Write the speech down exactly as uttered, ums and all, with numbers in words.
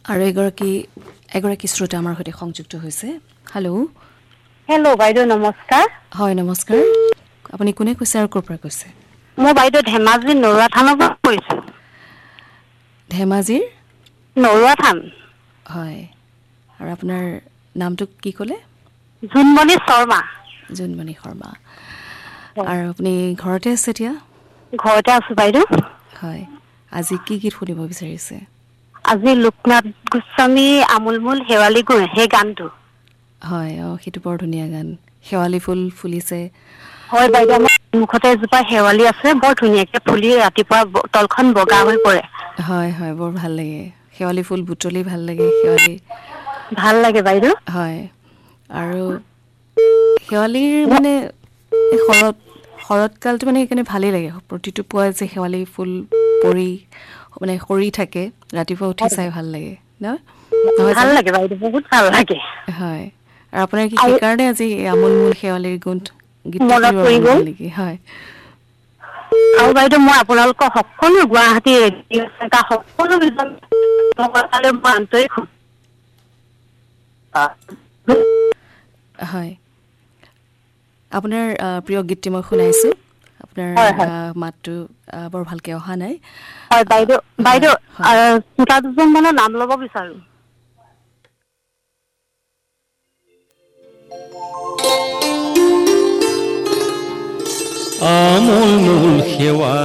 আৰু এগৰাকী এগৰাকী শ্ৰোতা আমাৰ সৈতে সংযুক্ত হৈছে হেল্ল' হেল্ল' বাইদেউ নমস্কাৰ হয় নমস্কাৰ আপুনি কোনে কৈছে আৰু ক'ৰ পৰা কৈছে মই বাইদেউ ধেমাজি নৰুৱা থানৰ পৰা কৈছোঁ ধেমাজিৰ নৰুৱা থান হয় আৰু আপোনাৰ নামটো কি ক'লে জোনমণি শৰ্মা জোনমণি শৰ্মা আৰু আপুনি ঘৰতে আছে এতিয়া ঘৰতে আছো বাইদেউ হয় আজি কি গীত শুনিব বিচাৰিছে আজি লোকনাথ গোস্বামী আমোলমোল শেৱালি গুণ সেই গানটো হয় অ সেইটো বৰ ধুনীয়া গান শেৱালি ফুল ফুলিছে হয় বাইদেউ আমাৰ মুখতে এজোপা শেৱালি আছে বৰ ধুনীয়াকে ফুলি ৰাতিপুৱা তলখন বগা হৈ পৰে হয় হয় বৰ ভাল লাগে শেৱালি ফুল বুটলি ভাল লাগে শেৱালি ভাল লাগে বাইদেউ হয় আৰু শেৱালিৰ মানে শৰৎ শৰৎকালটো মানে সেইকাৰণে ভালেই লাগে প্ৰতিটো পুৱা যে শেৱালি ফুল পৰি মানে সৰি থাকে ৰাতিপুৱা উঠি চাই ভাল লাগে ন নহয় ভাল জানো লাগে বাইদেউ বহুত ভাল লাগে হয় আৰু আপোনাৰ কি আৰু সেইকাৰণে আজি আমোলমোল শেৱালিৰ গুণ গীতটো মনত শুনিব পৰি মন গ'ল গ'ল নেকি হয় আৰু বাইদেউ মই আপোনালোকৰ সকলো গুৱাহাটী সকলো মই আন্তৰিক হয় আপোনাৰ প্ৰিয় গীতটি মই শুনাইছোঁ আপোনাৰ হয় হয় মাতটো বৰ ভালকৈ অহা নাই হয় বাইদেউ হয় বাইদেউ হয় দুটা দুজন মানৰ নাম ল'ব বিচাৰো আমোল মূল সেৱা